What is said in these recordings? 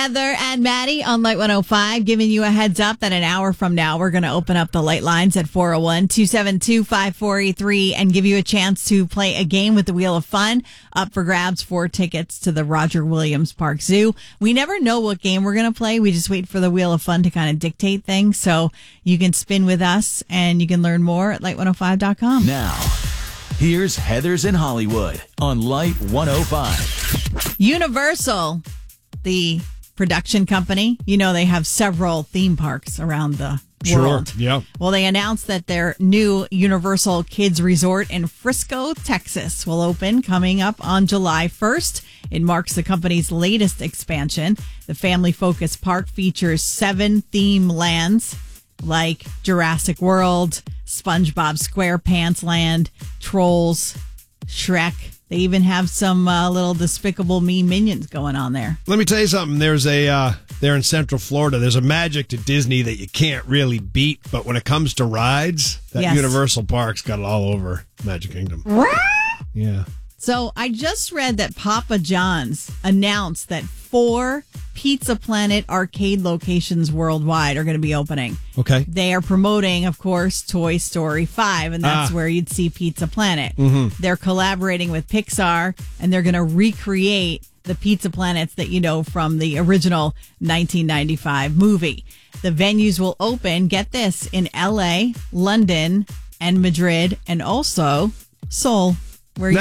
Heather and Maddie on Light 105, giving you a heads up that an hour from now, we're going to open up the light lines at 401-272-5483 and give you a chance to play a game with the Wheel of Fun. Up for grabs 4 tickets to the Roger Williams Park Zoo. We never know what game we're going to play. We just wait for the Wheel of Fun to kind of dictate things. So you can spin with us and you can learn more at light105.com. Now, here's Heather's in Hollywood on Light 105. Universal, the production company, they have several theme parks around the world. Sure, yeah. Well, they announced that their new Universal Kids Resort in Frisco, Texas will open coming up on July 1st. It marks the company's latest expansion. The family-focused park features 7 theme lands like Jurassic World, SpongeBob SquarePants Land, Trolls, Shrek. They even have some little Despicable Me minions going on there. Let me tell you something. There's there in Central Florida, there's a magic to Disney that you can't really beat. But when it comes to rides, that Yes. Universal Park's got it all over Magic Kingdom. Yeah. So I just read that Papa John's announced that 4 Pizza Planet arcade locations worldwide are going to be opening. Okay. They are promoting, of course, Toy Story 5, and that's where you'd see Pizza Planet. They're collaborating with Pixar, and they're going to recreate the Pizza Planets that you know from the original 1995 movie. The venues will open, get this, in LA, London, and Madrid, and also Seoul, where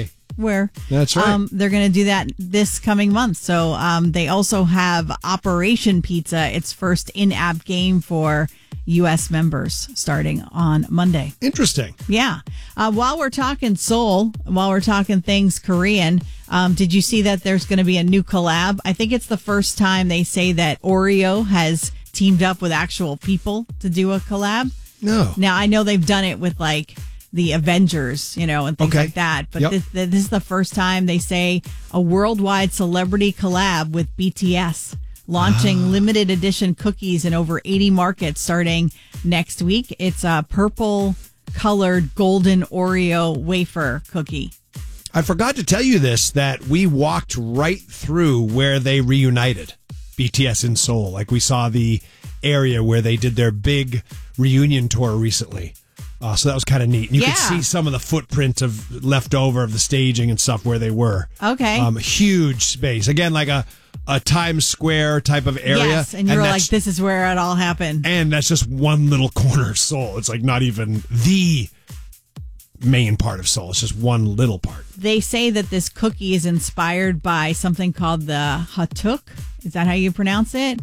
That's right. they're going to do that this coming month. So they also have Operation Pizza, its first in-app game for U.S. members starting on Monday. Interesting. Yeah. While we're talking Seoul, while we're talking things Korean, did you see that there's going to be a new collab? I think it's the first time they say that Oreo has teamed up with actual people to do a collab. No. Now, I know they've done it with like the Avengers, and things Okay. like that. But Yep. this is the first time they say a worldwide celebrity collab with BTS, launching limited edition cookies in over 80 markets starting next week. It's a purple colored golden Oreo wafer cookie. I forgot to tell you this, that we walked right through where they reunited, BTS in Seoul. Like we saw the area where they did their big reunion tour recently. So that was kind of neat. You could see some of the footprint of leftover of the staging and stuff where they were. Okay. Huge space. Again, like a Times Square type of area. Yes, and you're like, this is where it all happened. And that's just one little corner of Seoul. It's like not even the main part of Seoul. It's just one little part. They say that this cookie is inspired by something called the Hattuk. Is that how you pronounce it?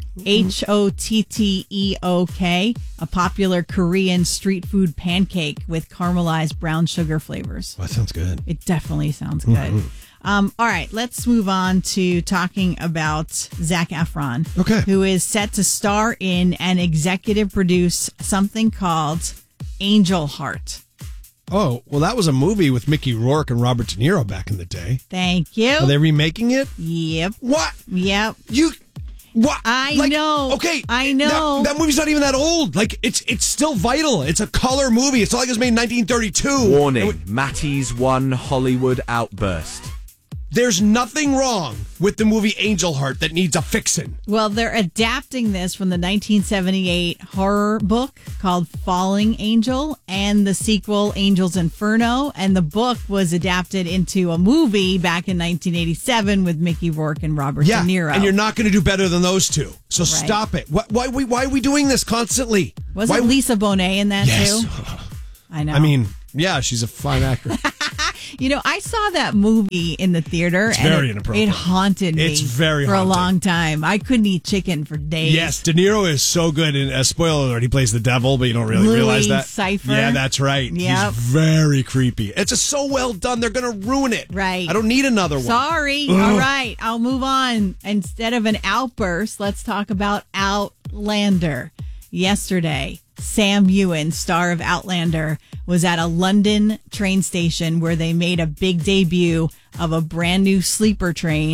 Hottteok, a popular Korean street food pancake with caramelized brown sugar flavors. Well, that sounds good. It definitely sounds good. All right, let's move on to talking about Zac Efron, who is set to star in and executive produce something called Angel Heart. Oh, well, that was a movie with Mickey Rourke and Robert De Niro back in the day. Thank you. Are they remaking it? Yep. What? Yep. What? I know. Okay. I know. That movie's not even that old. Like, it's still vital. It's a color movie. It's not like it was made in 1932. Warning, Matty's one Hollywood outburst. There's nothing wrong with the movie Angel Heart that needs a fixin'. Well, they're adapting this from the 1978 horror book called Falling Angel and the sequel Angel's Inferno. And the book was adapted into a movie back in 1987 with Mickey Rourke and Robert De Niro. And you're not going to do better than those two. So stop it. Why are we doing this constantly? Wasn't Lisa Bonet in that Yes. too? I know. I mean, yeah, she's a fine actor. I saw that movie in the theater. It's very inappropriate. It haunted me. It's very for haunting. a long time. I couldn't eat chicken for days. Yes, De Niro is so good. And spoiler alert, he plays the devil, but you don't really realize that. Cypher. Yeah, that's right. Yep. He's very creepy. It's just so well done. They're going to ruin it. Right. I don't need another one. Sorry. Ugh. All right. I'll move on. Instead of an outburst, let's talk about Outlander. Yesterday, Sam Ewan, star of Outlander, was at a London train station where they made a big debut of a brand new sleeper train.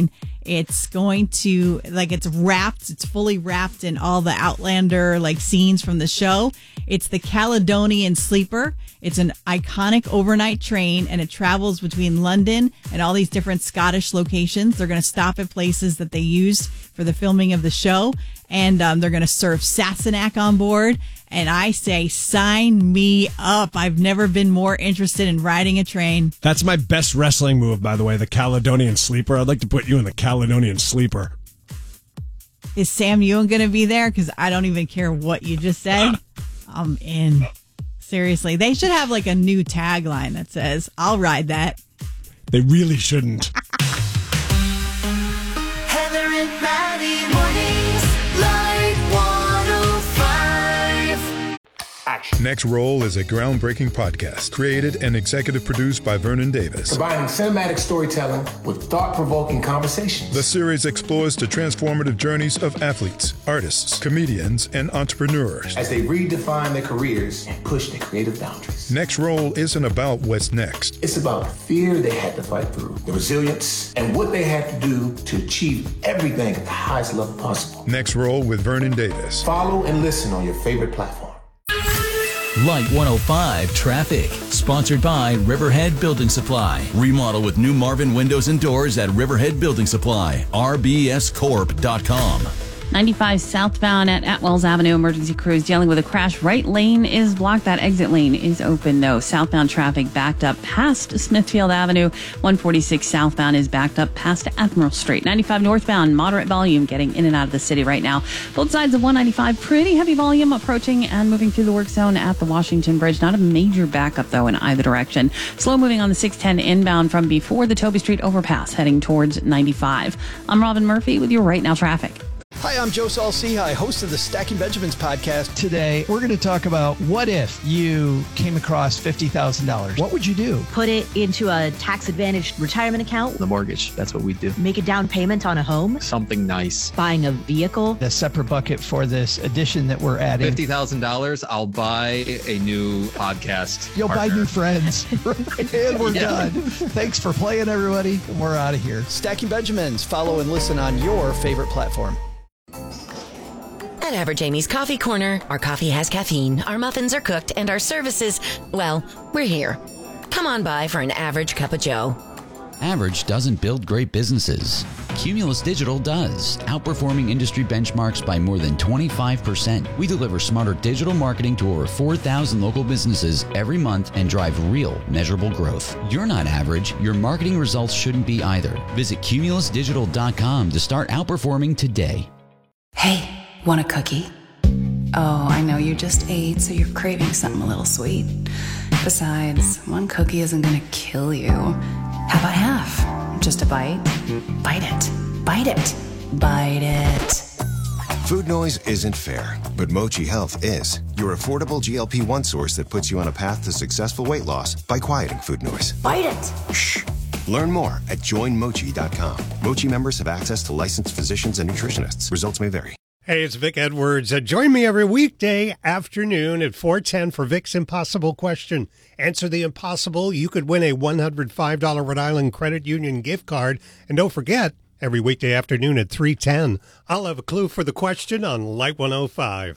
It's going to, it's fully wrapped in all the Outlander scenes from the show. It's the Caledonian Sleeper. It's an iconic overnight train, and it travels between London and all these different Scottish locations. They're going to stop at places that they used for the filming of the show, and they're going to serve Sassenach on board. And I say, sign me up. I've never been more interested in riding a train. That's my best wrestling move, by the way, the Caledonian Sleeper. I'd like to put you in the Caledonian Sleeper. Is Sam Ewan going to be there? Because I don't even care what you just said. I'm in. Seriously. They should have a new tagline that says, I'll ride that. They really shouldn't. Heather and Maddie mornings, Light 105. Action. Next Roll is a groundbreaking podcast created and executive produced by Vernon Davis. Combining cinematic storytelling with thought-provoking conversations. The series explores the transformative journeys of athletes, artists, comedians, and entrepreneurs as they redefine their careers and push their creative boundaries. Next Roll isn't about what's next. It's about the fear they had to fight through, the resilience, and what they had to do to achieve everything at the highest level possible. Next Roll with Vernon Davis. Follow and listen on your favorite platform. Light 105 Traffic, sponsored by Riverhead Building Supply. Remodel with new Marvin windows and doors at Riverhead Building Supply. rbscorp.com. 95 southbound at Atwells Avenue. Emergency crews dealing with a crash. Right lane is blocked. That exit lane is open, though. Southbound traffic backed up past Smithfield Avenue. 146 southbound is backed up past Admiral Street. 95 northbound, moderate volume getting in and out of the city right now. Both sides of 195, pretty heavy volume approaching and moving through the work zone at the Washington Bridge. Not a major backup, though, in either direction. Slow moving on the 610 inbound from before the Toby Street overpass, heading towards 95. I'm Robin Murphy with your Right Now traffic. Hi, I'm Joe Saul-Sehy, host of the Stacking Benjamins podcast. Today, we're going to talk about what if you came across $50,000. What would you do? Put it into a tax-advantaged retirement account. The mortgage, that's what we do. Make a down payment on a home. Something nice. Buying a vehicle. A separate bucket for this addition that we're adding. $50,000, I'll buy a new podcast. You'll partner. buy new friends. And we're done. Thanks for playing, everybody. And we're out of here. Stacking Benjamins. Follow and listen on your favorite platform. At Average Amy's Coffee Corner, our coffee has caffeine, our muffins are cooked, and our services, well, we're here. Come on by for an average cup of joe. Average doesn't build great businesses. Cumulus Digital does, outperforming industry benchmarks by more than 25%. We deliver smarter digital marketing to over 4,000 local businesses every month and drive real, measurable growth. You're not average. Your marketing results shouldn't be either. Visit cumulusdigital.com to start outperforming today. Hey, want a cookie? Oh, I know you just ate, so you're craving something a little sweet. Besides, one cookie isn't gonna kill you. How about half? Just a bite? Bite it. Bite it. Bite it. Food noise isn't fair, but Mochi Health is. Your affordable GLP-1 source that puts you on a path to successful weight loss by quieting food noise. Bite it. Shh. Learn more at joinmochi.com. Mochi members have access to licensed physicians and nutritionists. Results may vary. Hey, it's Vic Edwards. Join me every weekday afternoon at 4:10 for Vic's Impossible Question. Answer the impossible. You could win a $105 Rhode Island Credit Union gift card. And don't forget, every weekday afternoon at 3:10, I'll have a clue for the question on Light 105.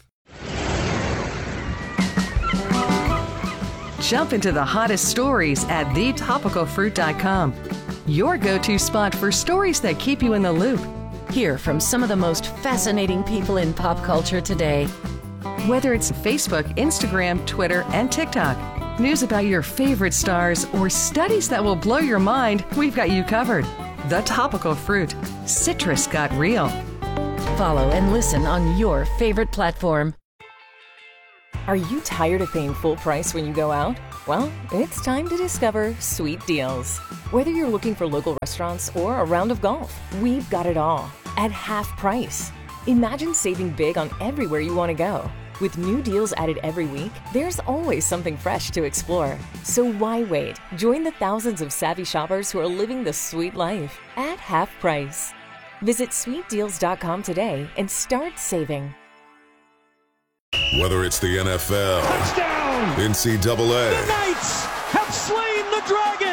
Jump into the hottest stories at thetopicalfruit.com. Your go-to spot for stories that keep you in the loop. Hear from some of the most fascinating people in pop culture today. Whether it's Facebook, Instagram, Twitter, and TikTok, news about your favorite stars, or studies that will blow your mind, we've got you covered. The Topical Fruit. Citrus got real. Follow and listen on your favorite platform. Are you tired of paying full price when you go out? Well, it's time to discover Sweet Deals. Whether you're looking for local restaurants or a round of golf, we've got it all at half price. Imagine saving big on everywhere you want to go. With new deals added every week, there's always something fresh to explore. So why wait? Join the thousands of savvy shoppers who are living the sweet life at half price. Visit sweetdeals.com today and start saving. Whether it's the NFL, touchdown, NCAA, the Knights have slain the dragon.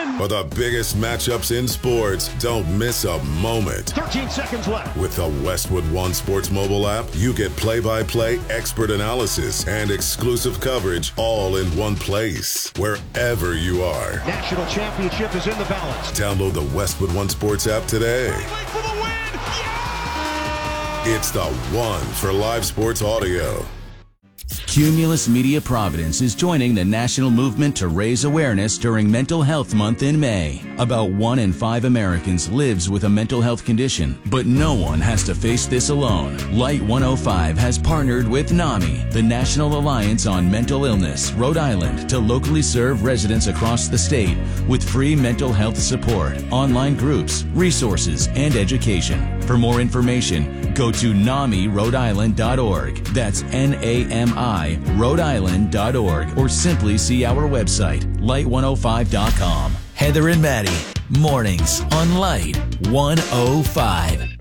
For the biggest matchups in sports, don't miss a moment. 13 seconds left. With the Westwood One Sports mobile app, you get play-by-play expert analysis and exclusive coverage all in one place, wherever you are. National championship is in the balance. Download the Westwood One Sports app today. For the win! It's the one for live sports audio. Cumulus Media Providence is joining the national movement to raise awareness during Mental Health Month in May. About 1 in 5 Americans lives with a mental health condition, but no one has to face this alone. Light 105 has partnered with NAMI, the National Alliance on Mental Illness, Rhode Island, to locally serve residents across the state with free mental health support, online groups, resources, and education. For more information, go to NAMIRhodeIsland.org. That's NAMI Rhode Island.org, or simply see our website, light105.com. Heather and Maddie, mornings on Light 105.